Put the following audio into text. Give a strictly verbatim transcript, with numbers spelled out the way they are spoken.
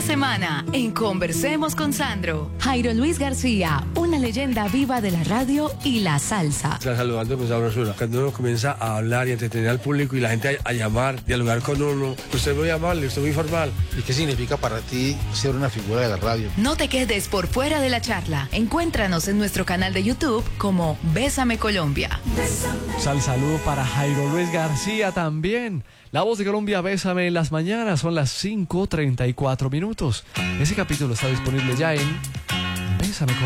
semana en Conversemos con Sandro. Jairo Luis García, una leyenda viva de la radio y la salsa. Está saludando con sabrosura. Cuando uno comienza a hablar y a entretener al público y la gente a, a llamar, dialogar con uno, usted es muy amable, usted es muy formal. ¿Y qué significa para ti ser una figura de la radio? No te quedes por fuera de la charla. Encuéntranos en nuestro canal de YouTube como Bésame Colombia. Sal saludo para Jairo Luis García también. La Voz de Colombia, Bésame en las mañanas, son las cinco treinta y cuatro minutos. Ese capítulo está disponible ya en Bésame Colombia.